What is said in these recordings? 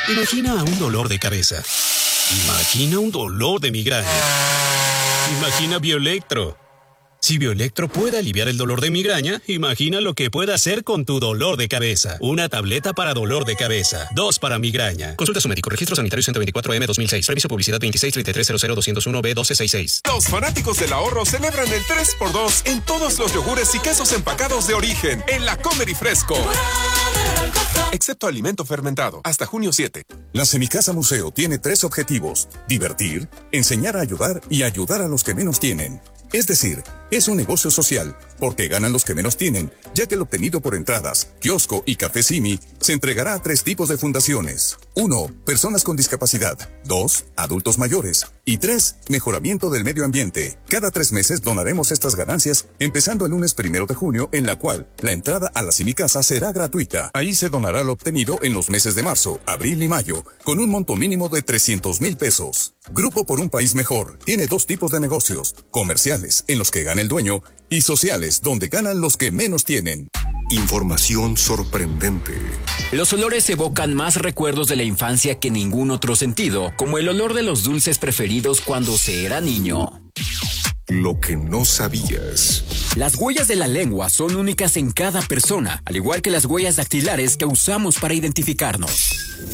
Imagina un dolor de cabeza. Imagina un dolor de migraña. Imagina Bioelectro. Si Bioelectro puede aliviar el dolor de migraña, imagina lo que puede hacer con tu dolor de cabeza. Una tableta para dolor de cabeza, 2 para migraña. Consulta a su médico. Registro sanitario 124M 2006. Reviso publicidad 2633000201B1266. Los fanáticos del ahorro celebran el 3x2 en todos los yogures y quesos empacados de origen en la Comer y Fresco. Excepto alimento fermentado. Hasta junio 7. La Semicasa Museo tiene 3 objetivos: divertir, enseñar a ayudar y ayudar a los que menos tienen. Es decir, es un negocio social, porque ganan los que menos tienen, ya que el obtenido por entradas, kiosco y café Simi se entregará a 3 tipos de fundaciones. 1. Personas con discapacidad. 2. Adultos mayores. Y 3. Mejoramiento del medio ambiente. Cada 3 meses donaremos estas ganancias, empezando el lunes 1 de junio, en la cual la entrada a la Semicasa será gratuita. Ahí se donará lo obtenido en los meses de marzo, abril y mayo, con un monto mínimo de 300,000 pesos. Grupo por un País Mejor tiene 2 tipos de negocios: comerciales, en los que gana el dueño, y sociales, donde ganan los que menos tienen. Información sorprendente. Los olores evocan más recuerdos de la infancia que ningún otro sentido, como el olor de los dulces preferidos cuando se era niño. Lo que no sabías. Las huellas de la lengua son únicas en cada persona, al igual que las huellas dactilares que usamos para identificarnos.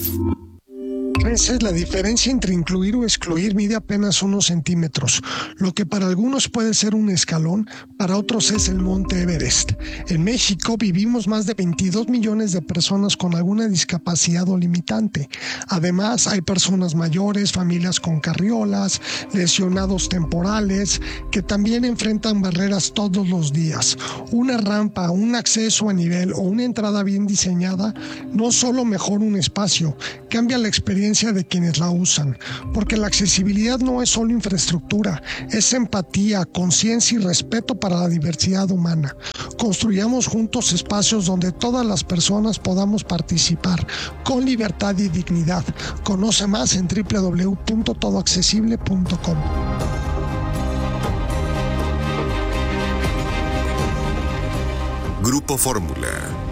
Esa es la diferencia entre incluir o excluir. Mide apenas unos centímetros. Lo que para algunos puede ser un escalón, para otros es el Monte Everest. En México vivimos más de 22 millones de personas con alguna discapacidad o limitante. Además, hay personas mayores, familias con carriolas, lesionados temporales, que también enfrentan barreras todos los días. Una rampa, un acceso a nivel o una entrada bien diseñada no solo mejora un espacio, cambia la experiencia de quienes la usan, porque la accesibilidad no es solo infraestructura, es empatía, conciencia y respeto para la diversidad humana. Construyamos juntos espacios donde todas las personas podamos participar con libertad y dignidad. Conoce más en www.todoaccesible.com. Grupo Fórmula.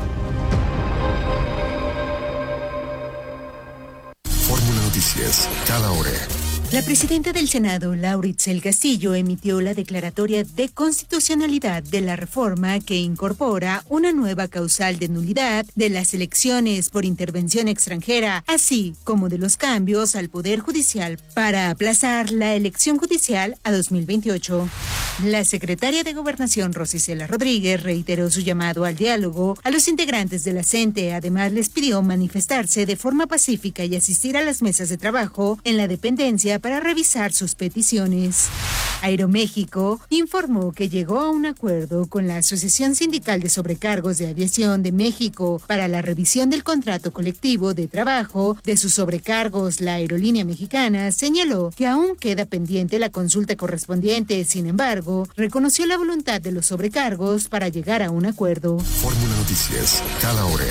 Fórmula Noticias, cada hora. La presidenta del Senado, Laura Itzel Castillo, emitió la declaratoria de constitucionalidad de la reforma que incorpora una nueva causal de nulidad de las elecciones por intervención extranjera, así como de los cambios al Poder Judicial para aplazar la elección judicial a 2028. La secretaria de Gobernación, Rosicela Rodríguez, reiteró su llamado al diálogo a los integrantes de la CENTE. Además, les pidió manifestarse de forma pacífica y asistir a las mesas de trabajo en la dependencia para revisar sus peticiones. Aeroméxico informó que llegó a un acuerdo con la Asociación Sindical de Sobrecargos de Aviación de México para la revisión del contrato colectivo de trabajo de sus sobrecargos. La aerolínea mexicana señaló que aún queda pendiente la consulta correspondiente. Sin embargo, reconoció la voluntad de los sobrecargos para llegar a un acuerdo. Fórmula Noticias, cada hora.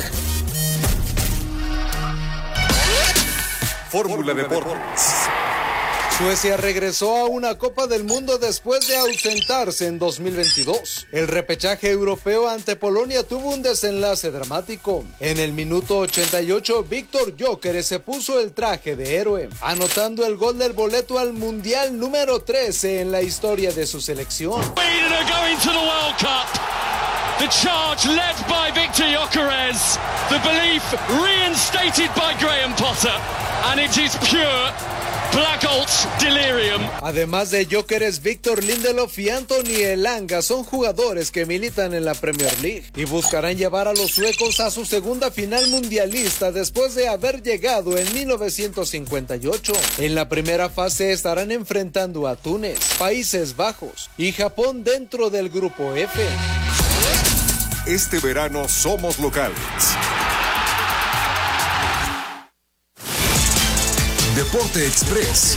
Fórmula Deportes. Suecia regresó a una Copa del Mundo después de ausentarse en 2022. El repechaje europeo ante Polonia tuvo un desenlace dramático. En el minuto 88, Víctor Gyökeres se puso el traje de héroe, anotando el gol del boleto al Mundial número 13 en la historia de su selección. The charge led by Victor Gyökeres. The belief reinstated by Graham Potter. And it is pure Black Holtz delirium. Además de Gyökeres, Víctor Lindelof y Anthony Elanga son jugadores que militan en la Premier League y buscarán llevar a los suecos a su segunda final mundialista después de haber llegado en 1958. En la primera fase estarán enfrentando a Túnez, Países Bajos y Japón dentro del grupo F. Este verano somos locales. Deporte Express.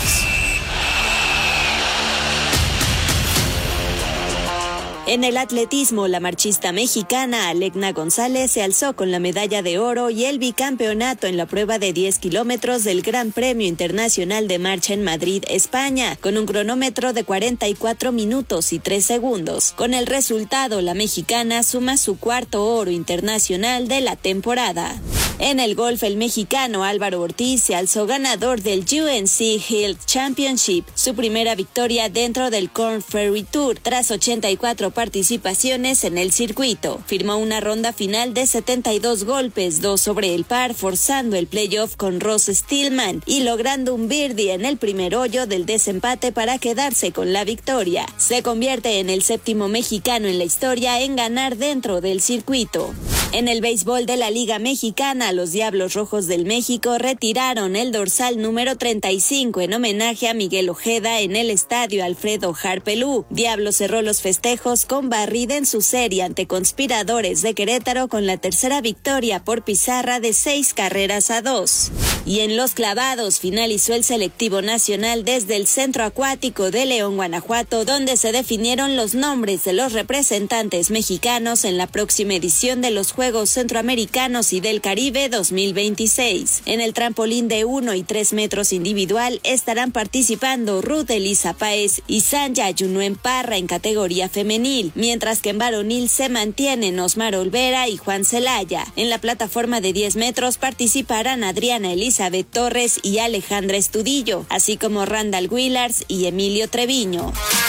En el atletismo, la marchista mexicana Alegna González se alzó con la medalla de oro y el bicampeonato en la prueba de 10 kilómetros del Gran Premio Internacional de Marcha en Madrid, España, con un cronómetro de 44 minutos y 3 segundos. Con el resultado, la mexicana suma su cuarto oro internacional de la temporada. En el golf, el mexicano Álvaro Ortiz se alzó ganador del UNC Health Championship, su primera victoria dentro del Korn Ferry Tour, tras 84 participaciones en el circuito. Firmó una ronda final de 72 golpes, 2 sobre el par, forzando el playoff con Ross Stillman y logrando un birdie en el primer hoyo del desempate para quedarse con la victoria. Se convierte en el séptimo mexicano en la historia en ganar dentro del circuito. En el béisbol de la Liga Mexicana, los Diablos Rojos del México retiraron el dorsal número 35 en homenaje a Miguel Ojeda en el estadio Alfredo Harpelú. Diablos cerró los festejos con barrida en su serie ante Conspiradores de Querétaro con la tercera victoria por pizarra de 6-2. Y en los clavados finalizó el selectivo nacional desde el Centro Acuático de León, Guanajuato, donde se definieron los nombres de los representantes mexicanos en la próxima edición de los Juegos Centroamericanos y del Caribe 2026. En el trampolín de 1 y 3 metros individual estarán participando Ruth Elisa Páez y Sanja Yunuen Parra en categoría femenil, mientras que en varonil se mantienen Osmar Olvera y Juan Celaya. En la plataforma de 10 metros participarán Adriana Elizabeth Torres y Alejandra Estudillo, así como Randall Willars y Emilio Treviño.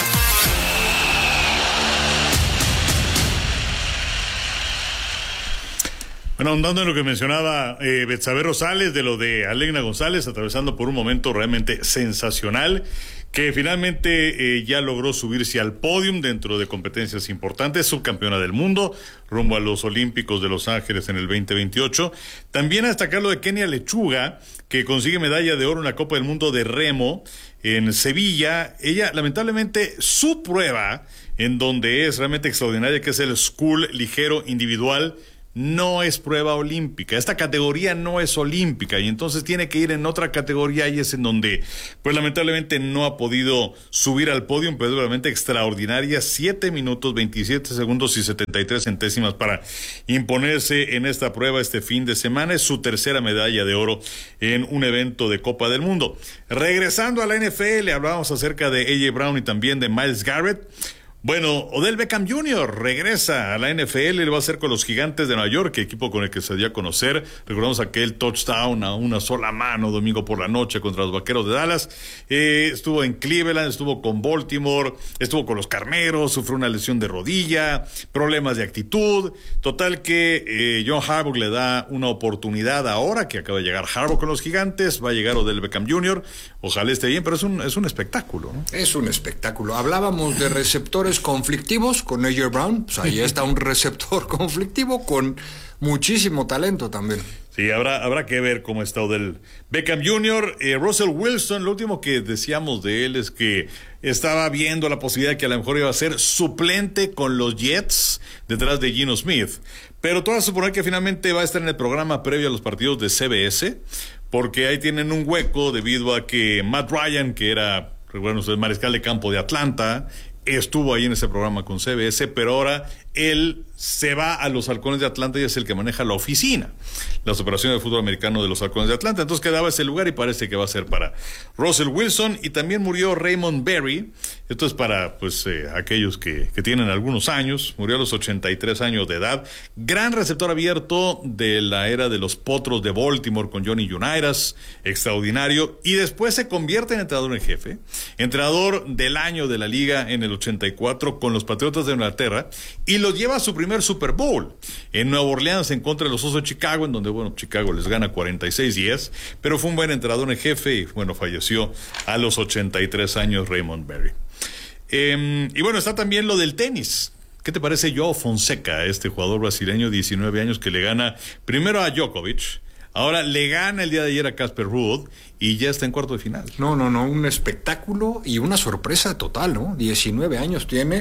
Bueno, ahondando en lo que mencionaba Betsabe Rosales, de lo de Alegna González, atravesando por un momento realmente sensacional, que finalmente ya logró subirse al podium dentro de competencias importantes, subcampeona del mundo, rumbo a los Olímpicos de Los Ángeles en el 2028. También a destacar lo de Kenia Lechuga, que consigue medalla de oro en la Copa del Mundo de Remo en Sevilla. Ella, lamentablemente, su prueba, en donde es realmente extraordinaria, que es el Scull ligero individual, no es prueba olímpica. Esta categoría no es olímpica y entonces tiene que ir en otra categoría, y es en donde pues lamentablemente no ha podido subir al podio, pero es realmente extraordinaria. 7 minutos, 27 segundos y 73 centésimas para imponerse en esta prueba este fin de semana. Es su tercera medalla de oro en un evento de Copa del Mundo. Regresando a la NFL, hablábamos acerca de A.J. Brown y también de Myles Garrett. Bueno, Odell Beckham Jr. regresa a la NFL, lo va a hacer con los Gigantes de Nueva York, equipo con el que se dio a conocer. Recordamos aquel touchdown a una sola mano domingo por la noche contra los Vaqueros de Dallas. Estuvo en Cleveland, estuvo con Baltimore, estuvo con los Carneros, sufrió una lesión de rodilla, problemas de actitud. Total que John Harbaugh le da una oportunidad ahora que acaba de llegar Harbaugh con los Gigantes. Va a llegar Odell Beckham Jr. Ojalá esté bien, pero es un espectáculo, ¿no? Es un espectáculo. Hablábamos de receptores conflictivos con A.J. Brown, pues ahí está un receptor conflictivo con muchísimo talento también. Sí, habrá que ver cómo está Odell Beckham Jr. Russell Wilson, lo último que decíamos de él es que estaba viendo la posibilidad de que a lo mejor iba a ser suplente con los Jets detrás de Geno Smith, pero todo va a suponer que finalmente va a estar en el programa previo a los partidos de CBS, porque ahí tienen un hueco debido a que Matt Ryan, que era, recuerden ustedes, mariscal de campo de Atlanta, estuvo ahí en ese programa con CBS, pero ahora él se va a los Halcones de Atlanta y es el que maneja la oficina, las operaciones de fútbol americano de los Halcones de Atlanta. Entonces quedaba ese lugar y parece que va a ser para Russell Wilson. Y también murió Raymond Berry. Esto es para aquellos que tienen algunos años. Murió a los 83 años de edad. Gran receptor abierto de la era de los Potros de Baltimore con Johnny Unitas, extraordinario. Y después se convierte en entrenador en jefe, entrenador del año de la liga en el 84 con los Patriotas de Inglaterra, y los lleva a su primer Super Bowl en Nueva Orleans en contra de los Osos de Chicago, en donde, Chicago les gana 46-10, pero fue un buen entrenador en jefe y, falleció a los 83 años Raymond Berry. Y está también lo del tenis. ¿Qué te parece Joao Fonseca, este jugador brasileño, 19 años, que le gana primero a Djokovic, ahora le gana el día de ayer a Casper Ruud y ya está en cuarto de final? No, un espectáculo y una sorpresa total, ¿no? 19 años tiene.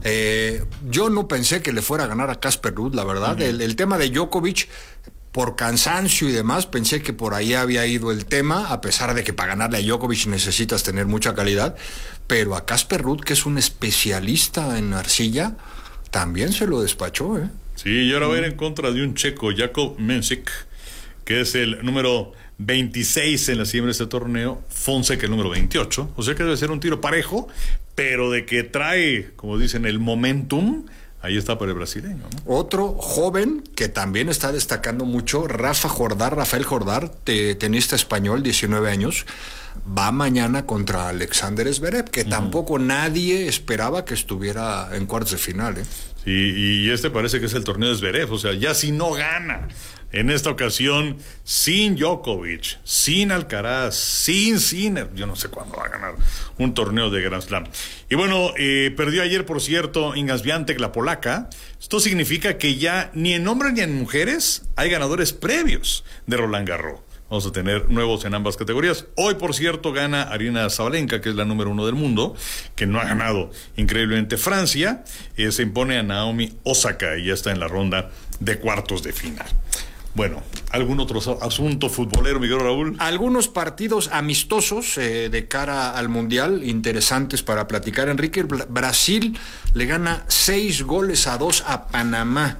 Yo no pensé que le fuera a ganar a Casper Ruud, la verdad. Uh-huh. El tema de Djokovic, por cansancio y demás, pensé que por ahí había ido el tema, a pesar de que para ganarle a Djokovic necesitas tener mucha calidad, pero a Casper Ruud, que es un especialista en arcilla, también se lo despachó, ¿eh? Sí, y ahora va a ir en contra de un checo, Jakub Mensik, que es el número 26 en la cima de este torneo, Fonseca el número 28, o sea que debe ser un tiro parejo, pero de que trae, como dicen, el momentum, ahí está para el brasileño, ¿no? Otro joven que también está destacando mucho, Rafael Jordar, tenista español, 19 años, va mañana contra Alexander Zverev, que tampoco nadie esperaba que estuviera en cuartos de final, ¿eh? Sí, y este parece que es el torneo de Zverev, o sea, ya si no gana en esta ocasión, sin Djokovic, sin Alcaraz, sin Sinner, yo no sé cuándo va a ganar un torneo de Grand Slam. Y bueno, perdió ayer, por cierto, Iga Świątek, la polaca. Esto significa que ya ni en hombres ni en mujeres hay ganadores previos de Roland Garros. Vamos a tener nuevos en ambas categorías. Hoy, por cierto, gana Aryna Sabalenka, que es la número 1 del mundo, que no ha ganado increíblemente Francia. Se impone a Naomi Osaka y ya está en la ronda de cuartos de final. Bueno, ¿algún otro asunto futbolero, Miguel Raúl? Algunos partidos amistosos de cara al Mundial, interesantes para platicar, Enrique. Brasil le gana 6-2 a Panamá.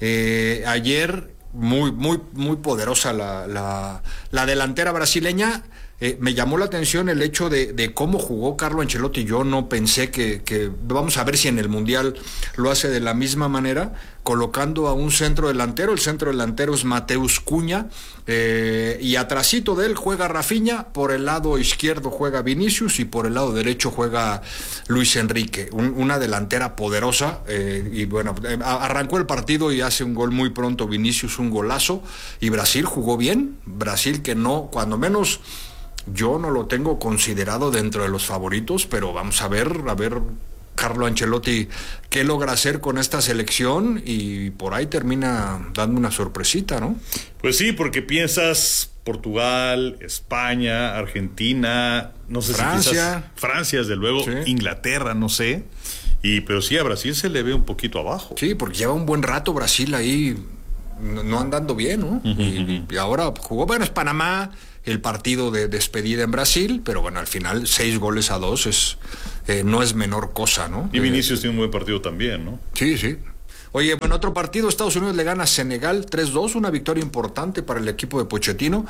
Ayer, muy poderosa la delantera brasileña. Me llamó la atención el hecho de cómo jugó Carlo Ancelotti. Yo no pensé que vamos a ver si en el Mundial lo hace de la misma manera, colocando a un centro delantero. El centro delantero es Mateus Cunha, y atrasito de él juega Rafinha, por el lado izquierdo juega Vinicius y por el lado derecho juega Luis Enrique. Una delantera poderosa, y bueno, arrancó el partido y hace un gol muy pronto Vinicius, un golazo, y Brasil jugó bien. Brasil, que no, cuando menos yo no lo tengo considerado dentro de los favoritos, pero vamos a ver Carlo Ancelotti qué logra hacer con esta selección, y por ahí termina dando una sorpresita, ¿no? Pues sí, porque piensas Portugal, España, Argentina, no sé, Francia. si quizás Francia, desde luego, sí. Inglaterra, no sé, pero sí, a Brasil se le ve un poquito abajo. Sí, porque lleva un buen rato Brasil ahí no andando bien, ¿no? Y ahora jugó, bueno, es Panamá, el partido de despedida en Brasil, pero bueno, al final 6-2 no es menor cosa, ¿no? Y Vinicius tiene un buen partido también, ¿no? Sí. Oye, bueno, otro partido, Estados Unidos le gana a Senegal 3-2, una victoria importante para el equipo de Pochettino.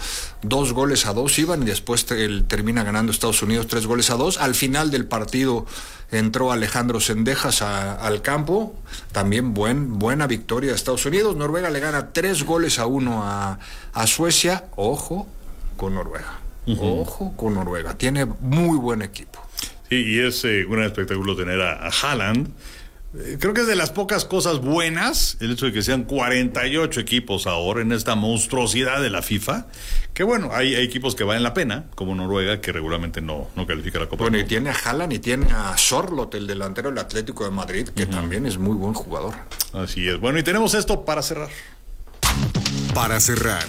2-2 iban y después termina ganando Estados Unidos 3-2. Al final del partido entró Alejandro Sendejas al campo, también buena victoria de Estados Unidos. Noruega le gana 3-1 a Suecia. Ojo con Noruega. Ojo con Noruega, tiene muy buen equipo. Sí, y es un gran espectáculo tener a Haaland. Creo que es de las pocas cosas buenas el hecho de que sean 48 equipos ahora en esta monstruosidad de la FIFA, que bueno, hay equipos que valen la pena, como Noruega, que regularmente no califica la Copa. Bueno, y tiene a Haaland y tiene a Sorloth, el delantero del Atlético de Madrid, que también es muy buen jugador. Así es. Bueno, y tenemos esto para cerrar. Para cerrar.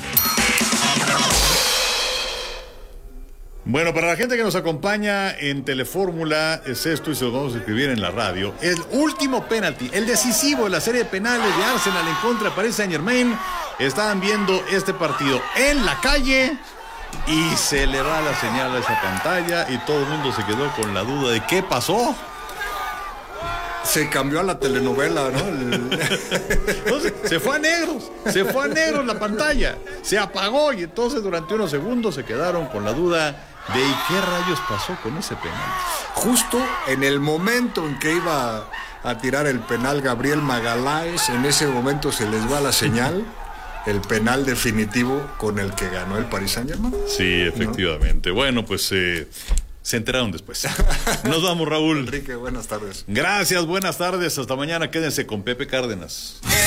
Bueno, para la gente que nos acompaña en Telefórmula, es esto y se lo vamos a escribir en la radio. El último penalti, el decisivo de la serie de penales de Arsenal en contra de Paris Saint-Germain. Estaban viendo este partido en la calle y se le va la señal a esa pantalla y todo el mundo se quedó con la duda de qué pasó. Se cambió a la telenovela, ¿no? Entonces, se fue a negros la pantalla, se apagó y entonces durante unos segundos se quedaron con la duda de ¿y qué rayos pasó con ese penal? Justo en el momento en que iba a tirar el penal Gabriel Magalhães, en ese momento se les va la señal, el penal definitivo con el que ganó el Paris Saint-Germain. Sí, efectivamente. ¿No? Bueno, pues se enteraron después. Nos vamos, Raúl. Enrique, buenas tardes. Gracias, buenas tardes. Hasta mañana. Quédense con Pepe Cárdenas.